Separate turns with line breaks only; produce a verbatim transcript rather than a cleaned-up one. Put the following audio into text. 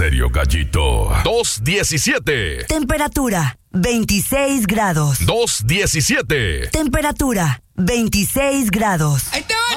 serio, gallito. dos diecisiete.
Temperatura, veintiséis grados.
dos diecisiete.
Temperatura, veintiséis grados.